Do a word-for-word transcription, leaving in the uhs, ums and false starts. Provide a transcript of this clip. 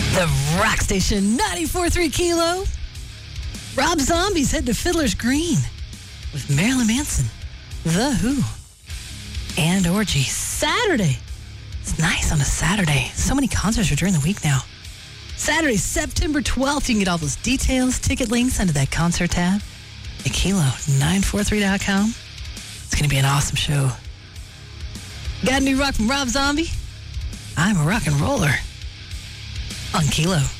The Rock Station, ninety-four point three Kilo. Rob Zombie's heading to Fiddler's Green with Marilyn Manson, The Who, and Orgy. Saturday. It's nice on a Saturday. So many concerts are during the week now. Saturday, September twelfth. You can get all those details, ticket links under that concert tab at kilo nine four three dot com. It's going to be an awesome show. Got a new rock from Rob Zombie? I'm a rock and roller on Kilo.